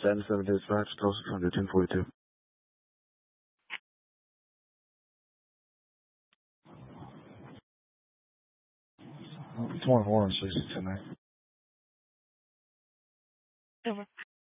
7-7 dispatch, closest from the 1042. 24 and 6 tonight. Over.